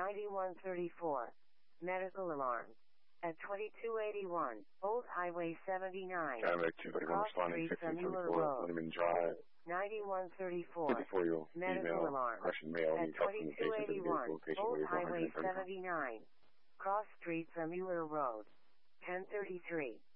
9134. Medical alarm. At 2281, Old Highway 79. Paramedic 231 responding 1524 Lindeman Drive. 9134. 54-year-old Medical female, alarm. Russian male, At needs help from the patient to the 2281, vehicle. Patient Old weighs Highway 130 pounds. 79. Cross Street from Mueller Road. 1033.